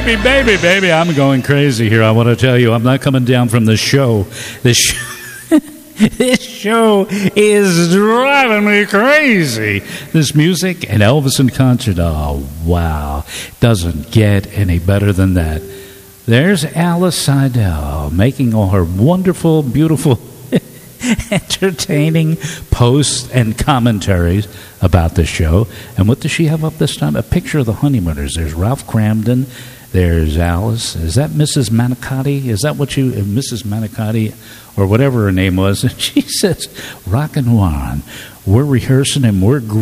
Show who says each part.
Speaker 1: baby, I'm going crazy here. I want to tell you, I'm not coming down from this show. This show is driving me crazy. This music and Elvis in concert, oh, wow. Doesn't get any better than that. There's Alice Seidel making all her wonderful, beautiful, entertaining posts and commentaries about the show. And what does she have up this time? A picture of the honeymooners. There's Ralph Cramden. There's Alice. Is that Mrs. Manicotti? Is that what you, Mrs. Manicotti, or whatever her name was? And she says, Rockin' Warren, we're rehearsing and we're